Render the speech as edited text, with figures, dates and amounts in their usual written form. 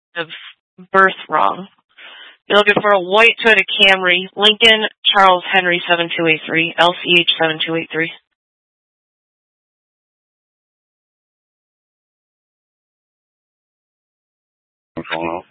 of birth wrong. You're looking for a white Toyota Camry, Lincoln Charles Henry 7283, LCH 7283. What's going on?